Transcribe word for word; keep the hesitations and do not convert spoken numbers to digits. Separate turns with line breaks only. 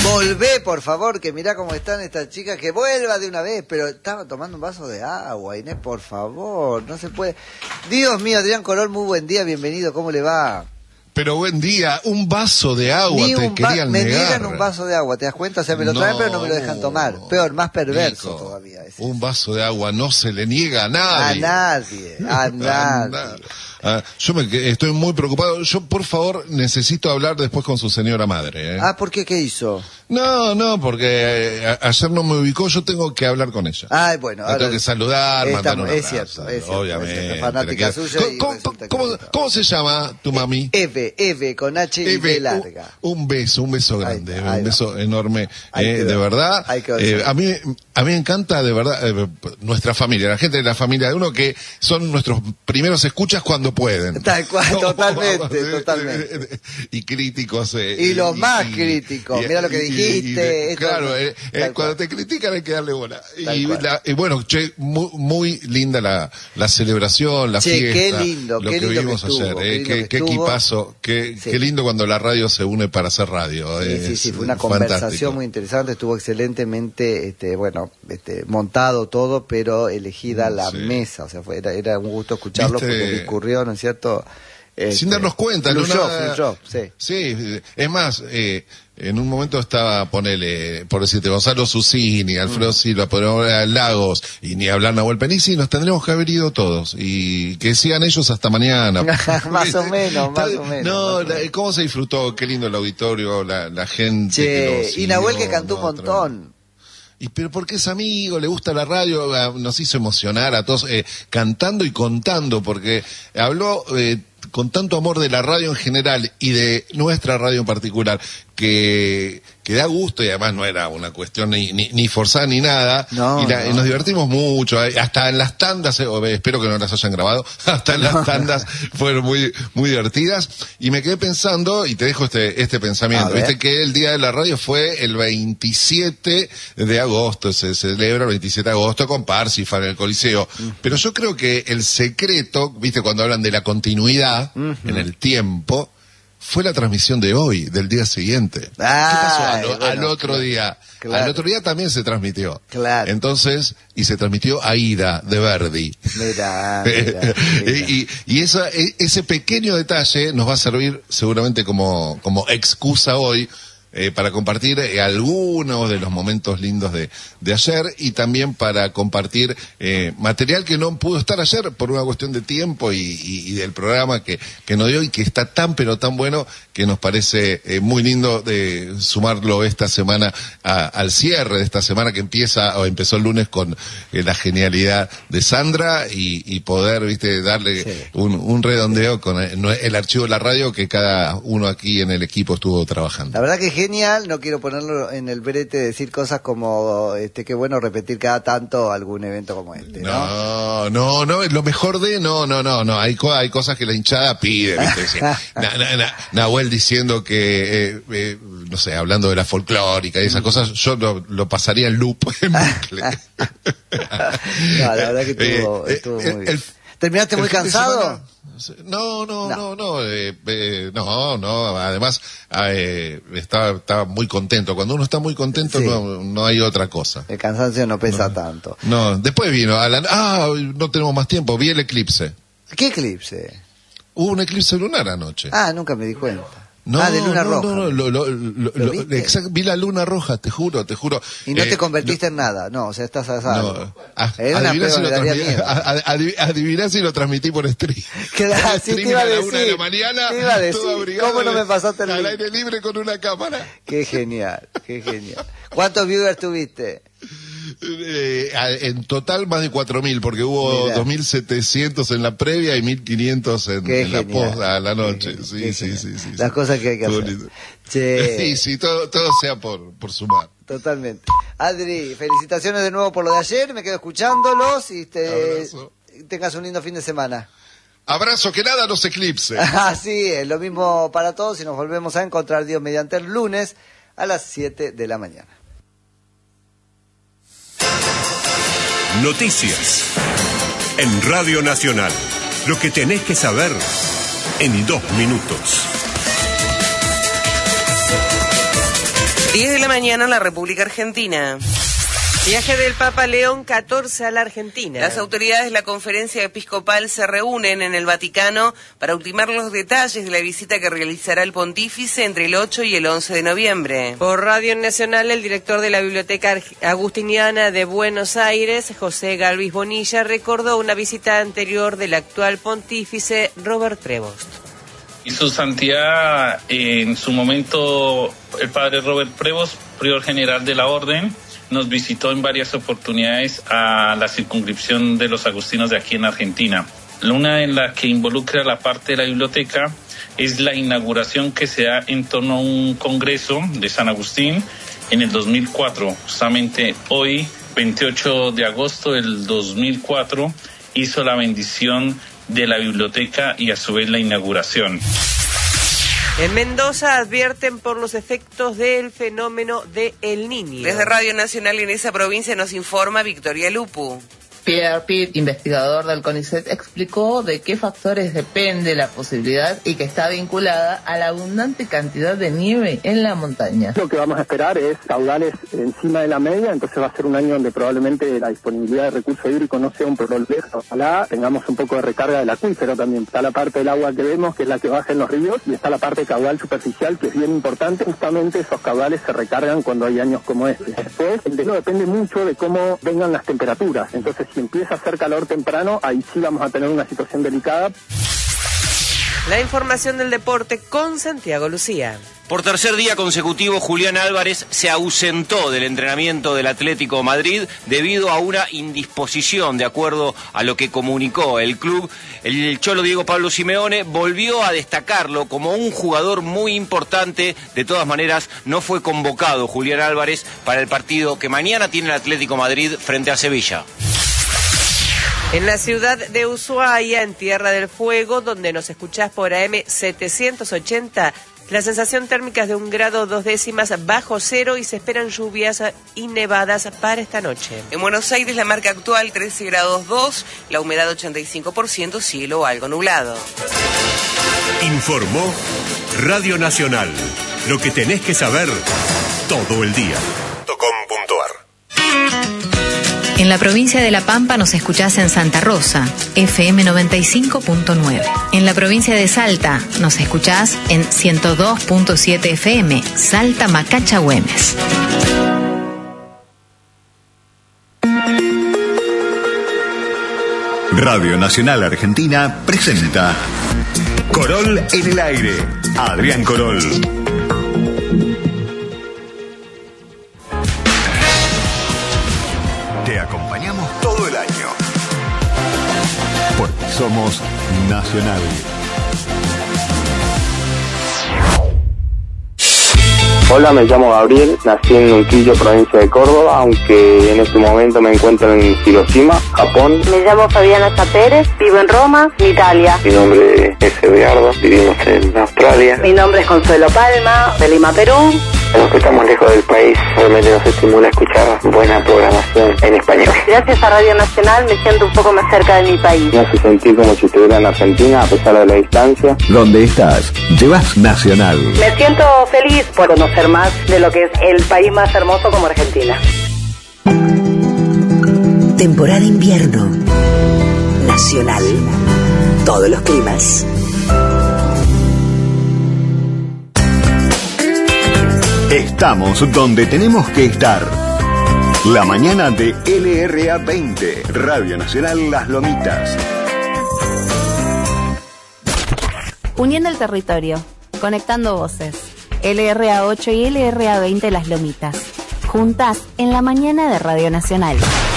Volvé, por favor, que mirá cómo están estas chicas, que vuelva de una vez, pero estaba tomando un vaso de agua, Inés, por favor, no se puede. Dios mío, Adrián Corol, muy buen día, bienvenido, ¿cómo le va?
Pero buen día, un vaso de agua
Ni
te
un
querían
me
negar.
niegan un vaso de agua, ¿te das cuenta? O sea, me lo traen,
No,
pero no me lo dejan tomar. Peor, más perverso
Nico,
todavía. Es
un vaso de agua no se le niega a nadie.
A nadie, a nadie.
A Ah, yo me, estoy muy preocupado. Yo, por favor, necesito hablar después con su señora madre. ¿eh?
Ah, ¿por qué? ¿Qué hizo?
No, no, porque eh, a, ayer no me ubicó, yo tengo que hablar con ella.
Ay, bueno.
La tengo que saludar,
está,
mandar un
es
abrazo.
Cierto, es cierto,
obviamente.
Es fanática suya.
¿Cómo, cómo, cómo, ¿Cómo se llama tu mami?
Eve, Eve, con H y
Eve,
B larga.
Un, un beso, un beso grande,
ahí,
un
ahí
beso
va.
enorme, eh, de verdad. Eh, a mí a mí me encanta, de verdad, eh, nuestra familia, la gente de la familia de uno que son nuestros primeros escuchas cuando pueden.
Tal cual, no, totalmente, totalmente.
Y críticos. Eh,
y los
y,
más
y,
críticos,
y,
mira lo que dijiste.
Y, y de,
esto,
claro, eh, eh, cuando te critican hay que darle bola. Y, la, y bueno, che, muy, muy linda la, la celebración, la
che,
fiesta.
Qué lindo,
lo
qué
que
lindo
vimos
que estuvo,
ayer, eh,
qué,
qué, qué equipazo, qué, sí. qué lindo cuando la radio se une para hacer radio.
Sí,
eh,
sí, sí, fue una
fantástico.
Conversación muy interesante, estuvo excelentemente, este, bueno, este, montado todo, pero elegida la sí. mesa, o sea, fue, era, era un gusto escucharlo. ¿Viste? Porque discurrió, ¿no es cierto?
Este, Sin darnos cuenta.
Fluyó,
una...
fluyó, sí.
Sí, es más, eh, en un momento estaba, ponele, por decirte, Gonzalo Susini, Alfredo mm. Silva, Lagos, y ni hablar Nahuel Penici, nos tendríamos que haber ido todos, y que sigan ellos hasta mañana.
más o menos, más o menos.
No,
la,
cómo se disfrutó, qué lindo el auditorio, la, la gente.
Che,
que lo siguió,
y Nahuel que cantó
no,
un montón.
Y pero porque es amigo, le gusta la radio, nos hizo emocionar a todos, eh, cantando y contando, porque habló eh, con tanto amor de la radio en general y de nuestra radio en particular, que, que da gusto, y además no era una cuestión ni, ni, ni forzada ni nada,
no,
y, la,
no.
y nos divertimos mucho, hasta en las tandas, eh, espero que no las hayan grabado, hasta en las tandas fueron muy muy divertidas, y me quedé pensando, y te dejo este este pensamiento, viste que el Día de la Radio fue el veintisiete de agosto, se celebra el veintisiete de agosto con Parsifal en el Coliseo, uh-huh. pero yo creo que el secreto, viste cuando hablan de la continuidad uh-huh. en el tiempo, fue la transmisión de hoy, del día siguiente.
Ah,
¿Qué pasó al,
bueno,
al otro
claro,
día?
Claro.
Al otro día también se transmitió.
Claro.
Entonces, y se transmitió Aida, de Verdi.
Mirá, mirá, mirá.
y y esa, ese pequeño detalle nos va a servir seguramente como, como excusa hoy, Eh, para compartir eh, algunos de los momentos lindos de, de ayer, y también para compartir eh, material que no pudo estar ayer por una cuestión de tiempo y, y, y del programa que, que nos dio, y que está tan pero tan bueno que nos parece eh, muy lindo de sumarlo esta semana a, al cierre de esta semana que empieza o empezó el lunes con eh, la genialidad de Sandra y, y poder, viste, darle sí. un, un redondeo con el, el archivo de la radio que cada uno aquí en el equipo estuvo trabajando.
La verdad que genial, no quiero ponerlo en el brete de decir cosas como, este, qué bueno repetir cada tanto algún evento como este, ¿no?
No, no, no, lo mejor de, no, no, no, no, hay, hay cosas que la hinchada pide, ¿viste? na, na, na, Nahuel diciendo que, eh, eh, no sé, hablando de la folclórica y esas cosas, yo lo, lo pasaría en loop, en bucle.
No, la verdad que estuvo, eh, estuvo eh, muy bien. El, ¿Terminaste muy cansado?
No, no, no, no, no, eh, eh, no, no, además eh, estaba, estaba muy contento. Cuando uno está muy contento sí. no, no hay otra cosa.
El cansancio no pesa
no,
tanto.
No, después vino Alan, ah, no tenemos más tiempo, vi el eclipse.
¿Qué eclipse?
Hubo un eclipse lunar anoche.
Ah, nunca me di cuenta.
No,
ah, de luna
no,
roja.
No, no, lo, lo, lo, lo, exacto, vi la luna roja, te juro, te juro.
Y no
eh,
te convertiste
lo,
en nada, no, o sea, estás asado.
No, a, adiviná, si lo transmití, adiviná si lo transmití por stream.
Claro, sí, te iba a decir.
A la una de la mañana,
te iba a decir, ¿cómo no me pasaste el
al aire libre con una cámara?
Qué genial, qué genial. ¿Cuántos viewers tuviste?
Eh, en total más de cuatro mil, porque hubo dos mil setecientos en la previa y mil quinientos en, en la post a la noche.
Qué,
sí,
qué
sí, sí, sí.
Las
sí.
cosas que hay que hacer.
Che. Sí, sí, todo, todo sea por, por sumar.
Totalmente. Adri, felicitaciones de nuevo por lo de ayer, me quedo escuchándolos y te, tengas un lindo fin de semana.
Abrazo, que nada nos eclipse.
Así es, lo mismo para todos y nos volvemos a encontrar Dios mediante el lunes a las siete de la mañana.
Noticias en Radio Nacional. Lo que tenés que saber en dos minutos.
diez de la mañana en la República Argentina.
Viaje del Papa León catorce a la Argentina.
Las autoridades de la Conferencia Episcopal se reúnen en el Vaticano para ultimar los detalles de la visita que realizará el pontífice entre el ocho y el once de noviembre.
Por Radio Nacional, el director de la Biblioteca Agustiniana de Buenos Aires, José Galvis Bonilla, recordó una visita anterior del actual pontífice Robert Prevost.
Y su santidad, en su momento, el padre Robert Prevost, prior general de la orden, nos visitó en varias oportunidades a la circunscripción de los agustinos de aquí en Argentina. Una en la que involucra la parte de la biblioteca es la inauguración que se da en torno a un congreso de San Agustín en el dos mil cuatro. Justamente hoy, veintiocho de agosto del dos mil cuatro, hizo la bendición de la biblioteca y a su vez la inauguración.
En Mendoza advierten por los efectos del fenómeno de El Niño.
Desde Radio Nacional en esa provincia nos informa Victoria Lupu.
Pierre Pitt, investigador del CONICET, explicó de qué factores depende la posibilidad y que está vinculada a la abundante cantidad de nieve en la montaña.
Lo que vamos a esperar es caudales encima de la media, entonces va a ser un año donde probablemente la disponibilidad de recursos hídricos no sea un problema. Ojalá tengamos un poco de recarga del acuífero también. Está la parte del agua que vemos, que es la que baja en los ríos, y está la parte caudal superficial, que es bien importante. Justamente esos caudales se recargan cuando hay años como este. Después, el destino depende mucho de cómo vengan las temperaturas. Entonces, si empieza a hacer calor temprano, ahí sí vamos a tener una situación delicada.
La información del deporte con Santiago Lucía.
Por tercer día consecutivo, Julián Álvarez se ausentó del entrenamiento del Atlético Madrid debido a una indisposición, de acuerdo a lo que comunicó el club. El cholo Diego Pablo Simeone volvió a destacarlo como un jugador muy importante. De todas maneras, no fue convocado Julián Álvarez para el partido que mañana tiene el Atlético Madrid frente a Sevilla.
En la ciudad de Ushuaia, en Tierra del Fuego, donde nos escuchás por A M setecientos ochenta, la sensación térmica es de un grado dos décimas bajo cero y se esperan lluvias y nevadas para esta noche.
En Buenos Aires la marca actual trece grados dos, la humedad ochenta y cinco por ciento, cielo algo nublado.
Informó Radio Nacional. Lo que tenés que saber todo el día.
En la provincia de La Pampa nos escuchás en Santa Rosa, F M noventa y cinco punto nueve. En la provincia de Salta nos escuchás en ciento dos punto siete F M, Salta Macacha Güemes.
Radio Nacional Argentina presenta Corol en el aire. Adrián Corol. Te acompañamos todo el año. Porque somos Nacional.
Hola, me llamo Gabriel, nací en Unquillo, provincia de Córdoba, aunque en este momento me encuentro en Hiroshima, Japón.
Me llamo Fabiana Zapérez, vivo en Roma, Italia.
Mi nombre es Eduardo, vivimos en Australia.
Mi nombre es Consuelo Palma, de Lima, Perú.
A los que estamos lejos del país, realmente nos estimula escuchar buena programación en español.
Gracias a Radio Nacional me siento un poco más cerca de mi país.
Me hace sentir como si estuviera en Argentina, a pesar de la distancia.
¿Dónde estás? Llevas Nacional.
Me siento feliz por conocer más de lo que es el país más hermoso como Argentina.
Temporada invierno. Nacional. Todos los climas.
Estamos donde tenemos que estar. La mañana de L R A veinte, Radio Nacional Las Lomitas.
Uniendo el territorio, conectando voces. L R A ocho y L R A veinte Las Lomitas. Juntas en la mañana de Radio Nacional.